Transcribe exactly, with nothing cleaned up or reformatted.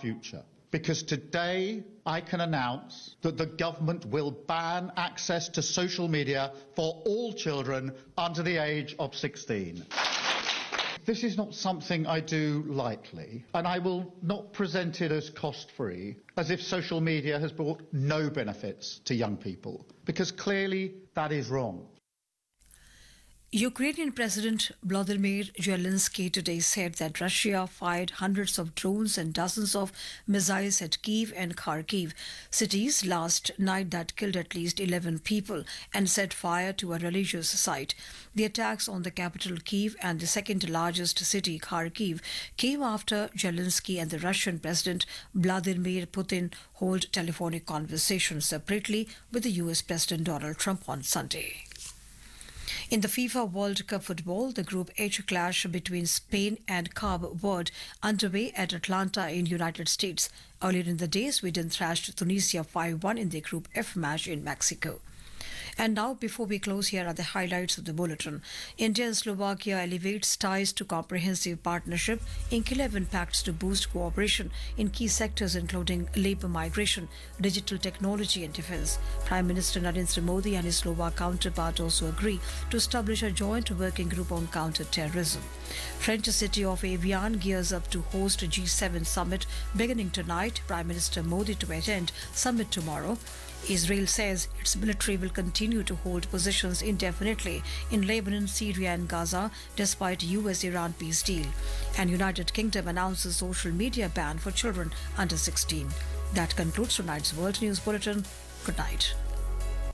future. Because today I can announce that the government will ban access to social media for all children under the age of sixteen. This is not something I do lightly, and I will not present it as cost-free, as if social media has brought no benefits to young people, because clearly that is wrong. Ukrainian President Volodymyr Zelensky today said that Russia fired hundreds of drones and dozens of missiles at Kyiv and Kharkiv cities last night that killed at least eleven people and set fire to a religious site. The attacks on the capital Kyiv and the second largest city Kharkiv came after Zelensky and the Russian President Vladimir Putin held telephonic conversations separately with the U S President Donald Trump on Sunday. In the FIFA World Cup football, the Group H clash between Spain and Cabo Verde underway at Atlanta in United States. Earlier in the day, Sweden thrashed Tunisia five one in the Group F match in Mexico. And now, before we close, here are the highlights of the bulletin. India and Slovakia elevates ties to comprehensive partnership. Ink eleven pacts to boost cooperation in key sectors including labour migration, digital technology and defence. Prime Minister Narendra Modi and his Slovak counterpart also agree to establish a joint working group on counter-terrorism. French city of Evian gears up to host a G seven summit beginning tonight. Prime Minister Modi to attend summit tomorrow. Israel says its military will continue to hold positions indefinitely in Lebanon, Syria and Gaza despite U S Iran peace deal. And United Kingdom announces social media ban for children under sixteen. That concludes tonight's World News Bulletin. Good night.